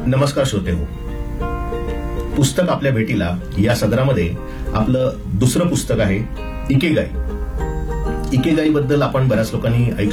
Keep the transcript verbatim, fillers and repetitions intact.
नमस्कार श्रोते हो. पुस्तक आपल्या भेटीला या सदरामध्ये आपलं दुसरं पुस्तक आहे इकेगाई. इकेगाई बद्दल आपण बऱ्याच लोकांनी ऐकलं